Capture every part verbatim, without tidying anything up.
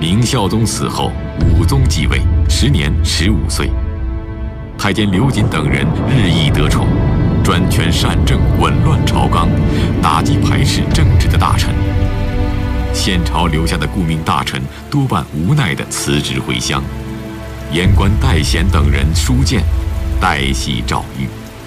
明孝宗死后，武宗继位，时年十五岁。太监刘瑾等人日益得宠，专权擅政，紊乱朝纲，打击排斥政治的大臣。先朝留下的顾命大臣多半无奈地辞职回乡，言官戴显等人书谏，代系诏谕。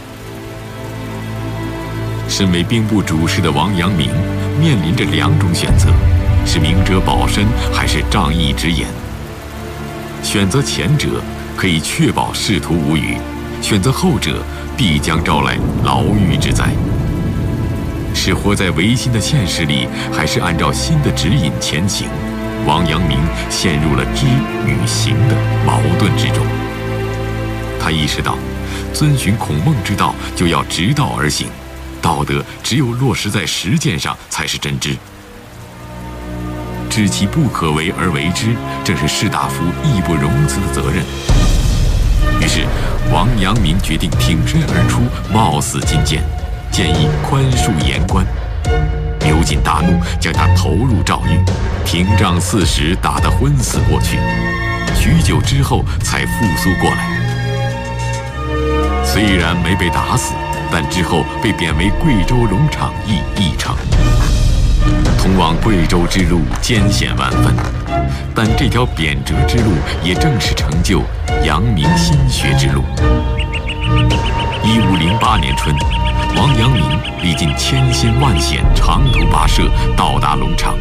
身为兵部主事的王阳明面临着两种选择：是明哲保身，还是仗义直言？选择前者可以确保仕途无虞，选择后者必将招来牢狱之灾。是活在唯心的现实里，还是按照心的指引前行？王阳明陷入了知与行的矛盾之中。他意识到，遵循孔孟之道就要直道而行，道德只有落实在实践上才是真知。知其不可为而为之，正是士大夫义不容辞的责任。于是，王阳明决定挺身而出，冒死进谏，建议宽恕言官。刘瑾大怒，将他投入诏狱，廷杖四十，打得昏死过去。许久之后才复苏过来。虽然没被打死，但之后被贬为贵州龙场驿驿丞。通往贵州之路艰险万分，但这条贬谪之路也正是成就阳明心学之路。一五零八年春，王阳明历尽千辛万险，长途跋涉到达龙场。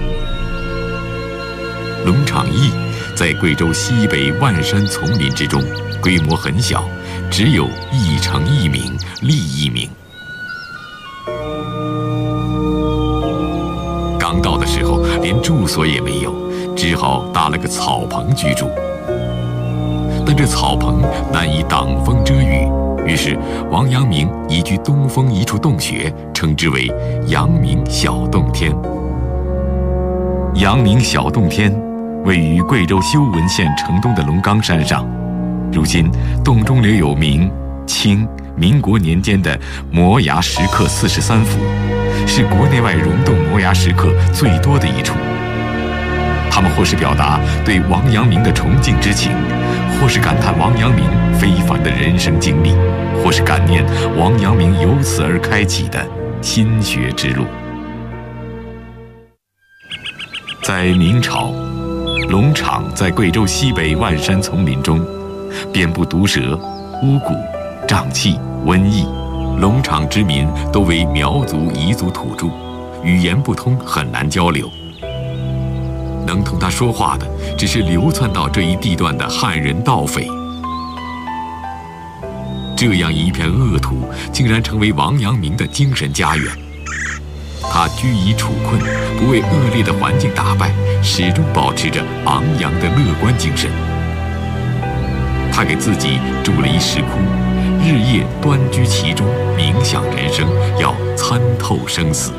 龙场驿在贵州西北万山丛林之中，规模很小，只有驿丞一名，吏一名。刚到的时候，连住所也没有，只好搭了个草棚居住。但这草棚难以挡风遮雨，于是王阳明移居东峰一处洞穴，称之为阳明小洞天。阳明小洞天位于贵州修文县城东的龙冈山上，如今洞中留有明、清、民国年间的摩崖石刻四十三幅，是国内外溶洞摩崖石刻最多的一处。他们或是表达对王阳明的崇敬之情，或是感叹王阳明非凡的人生经历，或是感念王阳明由此而开启的心学之路。在明朝，龙场在贵州西北万山丛林中，遍布毒蛇、巫蛊、瘴气、瘟疫。龙场之民都为苗族彝族土著，语言不通，很难交流。能同他说话的，只是流窜到这一地段的汉人盗匪。这样一片恶土，竟然成为王阳明的精神家园。他居于处困，不为恶劣的环境打败，始终保持着昂扬的乐观精神。他给自己筑了一石窟，日夜端居其中，冥想人生，要参透生死。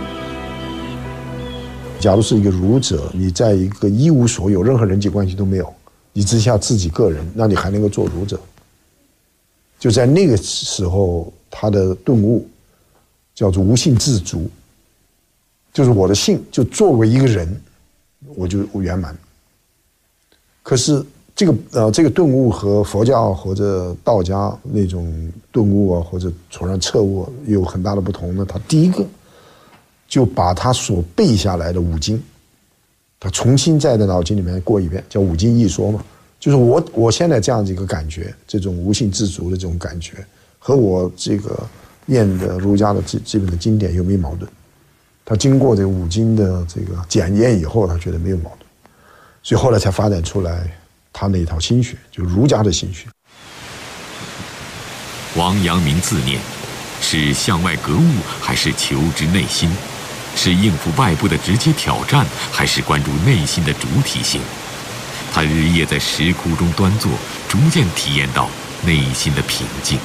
假如是一个儒者，你在一个一无所有，任何人际关系都没有，你只下自己个人，那你还能够做儒者？就在那个时候，他的顿悟叫做无性自足，就是我的性就作为一个人，我就圆满。可是这个呃这个顿悟和佛教或者道家那种顿悟啊，或者崇尚彻悟有很大的不同呢。他第一个就把他所背下来的五经，他重新在的脑筋里面过一遍，叫五经一说嘛。就是我我现在这样子一个感觉，这种无性自足的这种感觉，和我这个念的儒家的基基本的经典有没有矛盾？他经过这个五经的这个检验以后，他觉得没有矛盾，所以后来才发展出来他那一套心学，就是儒家的心学。 王阳明自念，是向外格物，还是求知内心？是应付外部的直接挑战，还是关注内心的主体性？他日夜在石窟中端坐，逐渐体验到内心的平静。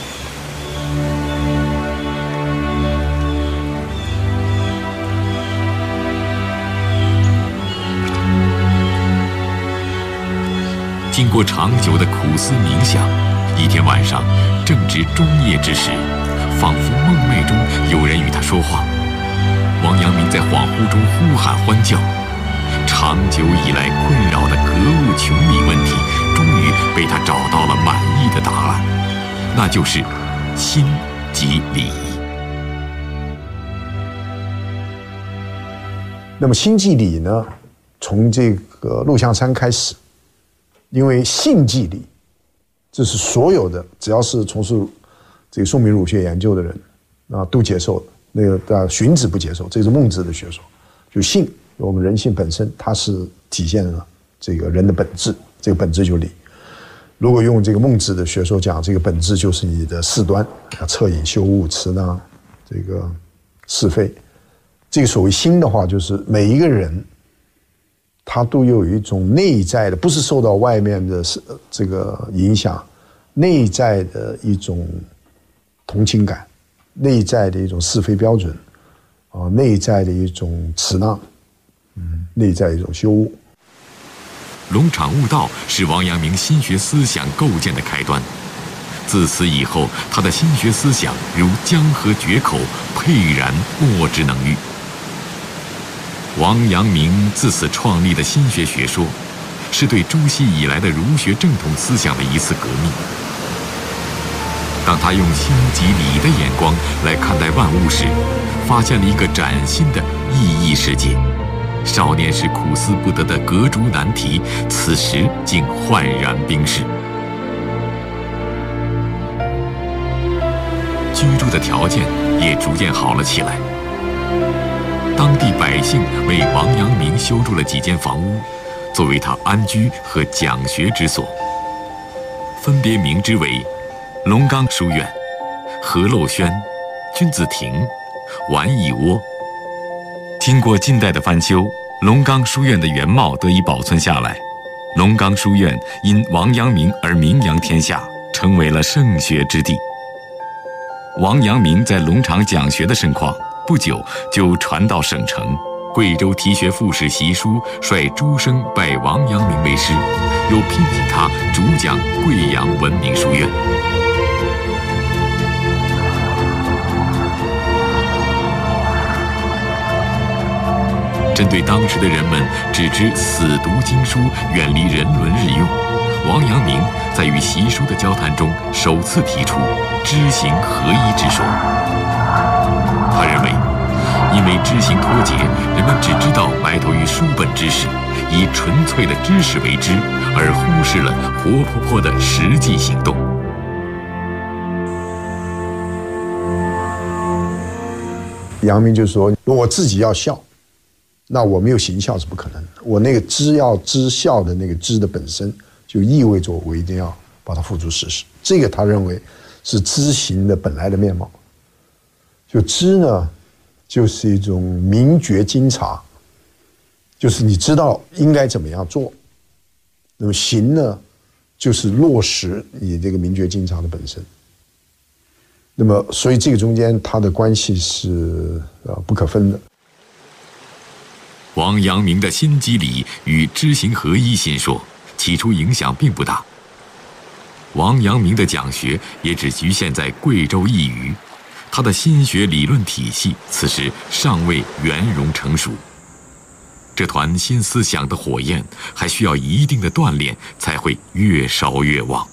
经过长久的苦思冥想，一天晚上正值中夜之时，仿佛梦寐中有人与他说话。王阳明在恍惚中呼喊欢叫，长久以来困扰的那就是心即理。 那么心即理呢，从这个陆象山开始，因为性即理，这是所有的只要是从事这个宋明儒学研究的人啊都接受的。那个但荀子不接受，这是孟子的学说。就性，我们人性本身，它是体现了这个人的本质，这个本质就理。如果用这个孟子的学说讲，这个本质就是你的四端，恻隐、羞恶、辞囊，这个是非。这个所谓心的话，就是每一个人他都有一种内在的，不是受到外面的这个影响，内在的一种同情感，内在的一种是非标准，啊，内在的一种辞囊，嗯，内在的一种羞恶。 龙场悟道是王阳明心学思想构建的开端，自此以后，他的心学思想如江河决口，沛然莫之能御。王阳明自此创立的心学学说，是对朱熹以来的儒学正统思想的一次革命。当他用心即理的眼光来看待万物时，发现了一个崭新的意义世界。少年时苦思不得的革竹难题，此时竟焕然冰释。居住的条件也逐渐好了起来。当地百姓为王阳明修筑了几间房屋，作为他安居和讲学之所，分别名之为龙冈书院、何陋轩、君子亭、玩意窝。经过近代的翻修，龙冈书院的原貌得以保存下来。龙冈书院因王阳明而名扬天下，成为了圣学之地。王阳明在龙场讲学的盛况，不久就传到省城。贵州提学副使习书率诸生拜王阳明为师，又聘请他主讲贵阳文明书院。针对当时的人们只知死读经书，远离人伦日用，王阳明在与习书的交谈中首次提出知行合一之说。他认为，因为知行脱节，人们只知道埋头于书本知识，以纯粹的知识为知，而忽视了活泼泼的实际行动。 阳明就说：“我自己要孝，那我没有行孝是不可能的。我那个知要知孝的那个知的本身，就意味着我一定要把它付诸实施。这个他认为是知行的本来的面貌。就知呢，就是一种明觉精察，就是你知道应该怎么样做。那么行呢，就是落实你这个明觉精察的本身。那么，所以这个中间它的关系是呃不可分的。” 王阳明的心即理与知行合一心说，起初影响并不大。王阳明的讲学也只局限在贵州一隅，他的心学理论体系此时尚未圆融成熟。这团新思想的火焰还需要一定的锻炼，才会越烧越旺。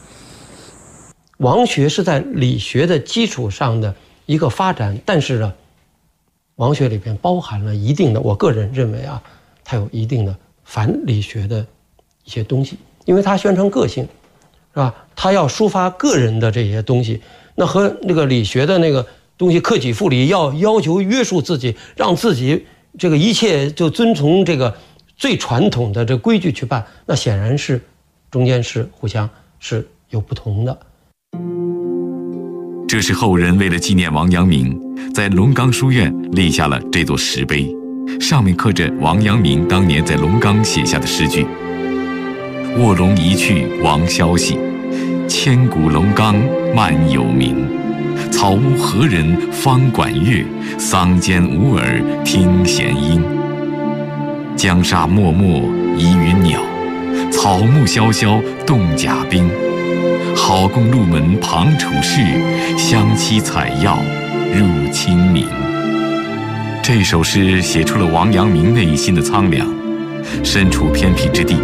王学是在理学的基础上的一个发展，但是呢，王学里边包含了一定的，我个人认为啊，它有一定的反理学的一些东西，因为它宣称个性，是吧？它要抒发个人的这些东西，那和那个理学的那个东西克己复礼，要要求约束自己，让自己这个一切就遵从这个最传统的这规矩去办，那显然是中间是互相是有不同的。 这是后人为了纪念王阳明，在龙冈书院立下了这座石碑，上面刻着王阳明当年在龙冈写下的诗句：“卧龙一去王消息，千古龙冈漫有名。草屋何人方管乐，桑间无耳听弦音。江沙漠漠疑云鸟，草木萧萧动甲兵。好宫入门旁处士，香妻采药入清明。”这首诗写出了王阳明内心的苍凉。身处偏僻之地，